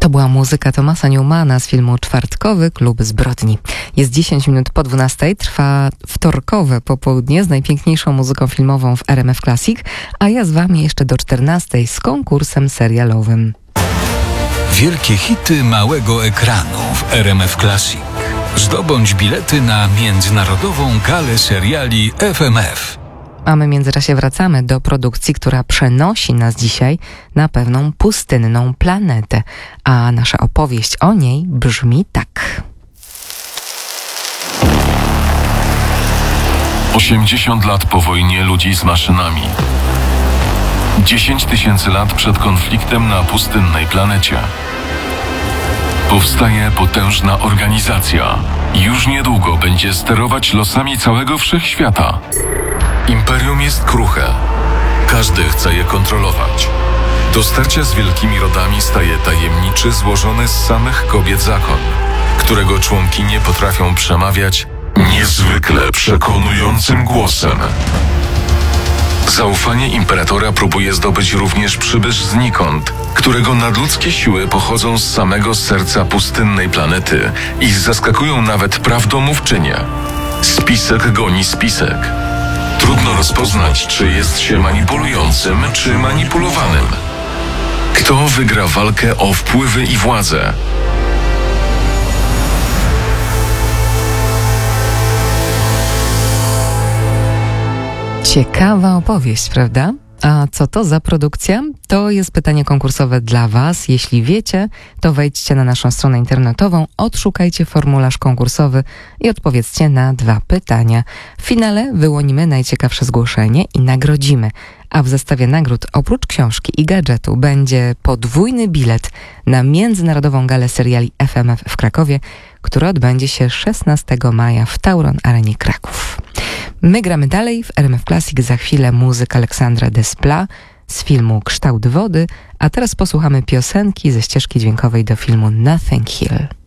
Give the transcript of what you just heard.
To była muzyka Thomasa Newmana z filmu Czwartkowy Klub Zbrodni. Jest 10 minut po 12, trwa wtorkowe popołudnie z najpiękniejszą muzyką filmową w RMF Classic, a ja z wami jeszcze do 14 z konkursem serialowym. Wielkie hity małego ekranu w RMF Classic. Zdobądź bilety na międzynarodową galę seriali FMF. A my w międzyczasie wracamy do produkcji, która przenosi nas dzisiaj na pewną pustynną planetę. A nasza opowieść o niej brzmi tak. 80 lat po wojnie ludzi z maszynami. 10 000 lat przed konfliktem na pustynnej planecie. Powstaje potężna organizacja. Już niedługo będzie sterować losami całego wszechświata. Imperium jest kruche. Każdy chce je kontrolować. Do starcia z wielkimi rodami staje tajemniczy, złożony z samych kobiet zakon, którego członkinie potrafią przemawiać niezwykle przekonującym głosem. Zaufanie imperatora próbuje zdobyć również przybysz znikąd, którego nadludzkie siły pochodzą z samego serca pustynnej planety i zaskakują nawet prawdomówczynię. Spisek goni spisek. Trudno rozpoznać, czy jest się manipulującym, czy manipulowanym. Kto wygra walkę o wpływy i władzę? Ciekawa opowieść, prawda? A co to za produkcja? To jest pytanie konkursowe dla Was. Jeśli wiecie, to wejdźcie na naszą stronę internetową, odszukajcie formularz konkursowy i odpowiedzcie na 2 pytania. W finale wyłonimy najciekawsze zgłoszenie i nagrodzimy. A w zestawie nagród oprócz książki i gadżetu będzie podwójny bilet na międzynarodową galę seriali FMF w Krakowie, która odbędzie się 16 maja w Tauron Arenie Kraków. My gramy dalej w RMF Classic, za chwilę muzyka Aleksandra Desplat z filmu Kształt wody, a teraz posłuchamy piosenki ze ścieżki dźwiękowej do filmu Nothing Hill.